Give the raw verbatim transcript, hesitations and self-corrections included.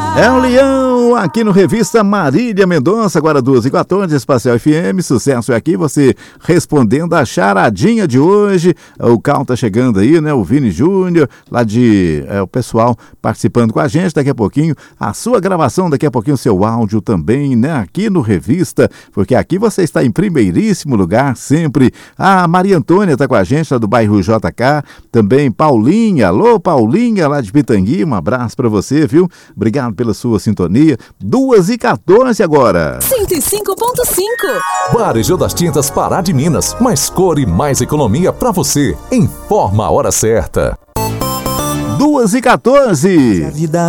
É um leão aqui no Revista Marília Mendonça, agora duas e quatorze, Espacial F M, sucesso é aqui, você respondendo a charadinha de hoje. O Cal tá chegando aí, né? O Vini Júnior, lá de é, o pessoal participando com a gente. Daqui a pouquinho a sua gravação, daqui a pouquinho o seu áudio também, né? Aqui no Revista, porque aqui você está em primeiríssimo lugar sempre. A Maria Antônia tá com a gente, lá do bairro J K, também Paulinha, alô Paulinha, lá de Pitangui, um abraço para você, viu? Obrigado pela sua sintonia. duas e quatorze agora. cento e cinco ponto cinco. Varejão das Tintas Pará de Minas. Mais cor e mais economia para você. Informa a hora certa. duas e quatorze. A vida